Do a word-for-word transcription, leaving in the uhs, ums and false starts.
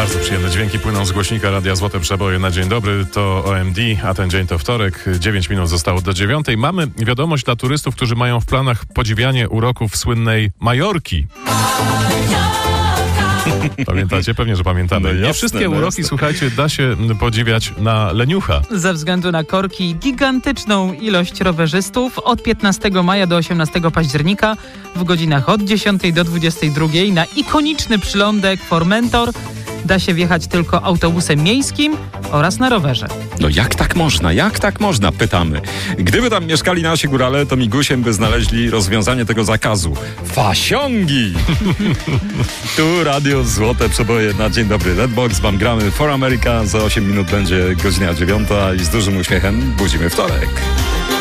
Bardzo przyjemne dźwięki płyną z głośnika Radia Złote Przeboje na dzień dobry. To O M D, a ten dzień to wtorek. dziewięć minut zostało do dziewiątej. Mamy wiadomość dla turystów, którzy mają w planach podziwianie uroków słynnej Majorki. Pamiętacie? Pewnie, że pamiętamy. No Nie jasne, wszystkie no uroki, jasne. słuchajcie, da się podziwiać na leniucha. Ze względu na korki i gigantyczną ilość rowerzystów od piętnastego maja do osiemnastego października w godzinach od dziesiątej do dwudziestej drugiej na ikoniczny przylądek Formentor da się wjechać tylko autobusem miejskim oraz na rowerze. No jak tak można? Jak tak można? Pytamy. Gdyby tam mieszkali nasi górale, to migusiem by znaleźli rozwiązanie tego zakazu. Fasiągi! Tu Radio Złote Przeboje na dzień dobry. Redbox, wam gramy For America. Za osiem minut będzie godzina dziewiąta i z dużym uśmiechem budzimy wtorek.